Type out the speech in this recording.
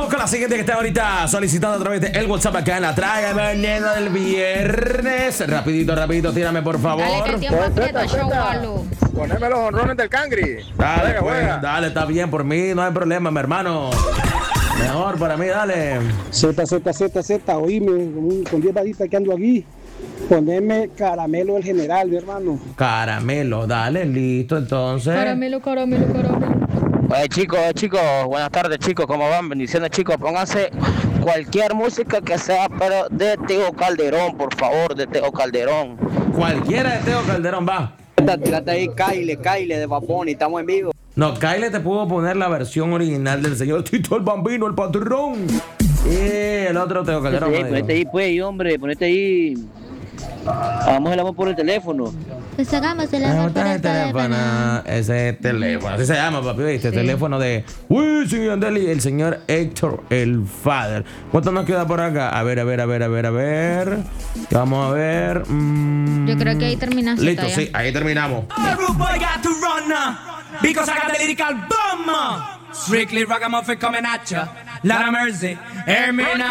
Vamos con la siguiente que está ahorita solicitando a través de el WhatsApp acá en la Tráigame Nena del viernes. Rapidito, tírame por favor. Dale, que el tiempo aprieta, chavalu. Poneme los honrones del Cangri. Dale, Juega, pues, juega. dale, está bien por mí, no hay problema, mi hermano. Mejor para mí, dale. Z, oíme, con 10 baditas que ando aquí. Poneme caramelo el general, mi hermano. Caramelo, dale, listo, entonces. Caramelo. Oye chicos, buenas tardes chicos, ¿cómo van? Bendiciones chicos, pónganse cualquier música que sea, pero de Tego Calderón, por favor, de Tego Calderón. Cualquiera de Tego Calderón va. Tírate ahí, Kyle de Bad Bunny, estamos en vivo. No, Kyle te pudo poner la versión original del señor Tito el Bambino, el patrón. Y el otro Tego Calderón. Ponete ahí pues, hombre, ponete ahí. Hagamos el amor por el teléfono. Pues hagamos el amor por el teléfono. Ese teléfono, así se llama, papi, ¿viste? Sí. Teléfono de Wisin y Yandel y el señor Héctor, el father. ¿Cuánto nos queda por acá? A ver. Vamos a ver. Yo creo que ahí terminaste. Listo, sí, ahí terminamos. Because I got the lyrical bomb. Strictly ragamuffin coming at ya. Lot of mercy. Hear me now.